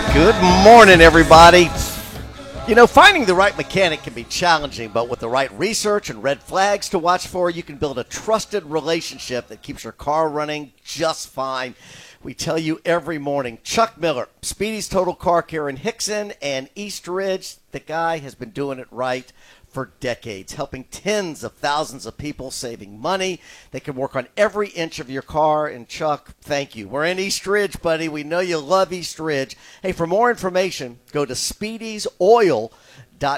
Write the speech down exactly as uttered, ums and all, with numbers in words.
Good morning, everybody. You know, finding the right mechanic can be challenging, but with the right research and red flags to watch for, you can build a trusted relationship that keeps your car running just fine. We tell you every morning. Chuck Miller, Speedy's Total Car Care in Hickson and East Ridge. The guy has been doing it right for decades, helping tens of thousands of people, saving money. They can work on every inch of your car. And Chuck, thank you. We're in East Ridge, buddy. We know you love East Ridge. Hey, for more information, go to speedys oil